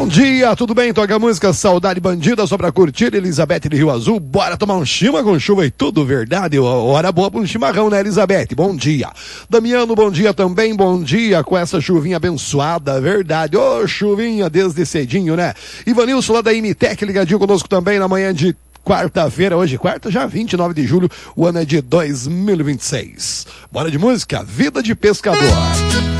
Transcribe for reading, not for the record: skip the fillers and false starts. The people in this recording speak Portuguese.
Bom dia, tudo bem? Toca a música Saudade Bandida só pra curtir, Elizabeth de Rio Azul. Bora tomar um chima com chuva e tudo, verdade? Hora boa pra um chimarrão, né, Elizabeth? Bom dia. Damiano, bom dia também, bom dia com essa chuvinha abençoada, verdade? Ô, chuvinha desde cedinho, né? Ivanilson lá da Imitec, ligadinho conosco também na manhã de quarta-feira, hoje quarta, já 29 de julho, o ano é de 2026. Bora de música, Vida de Pescador.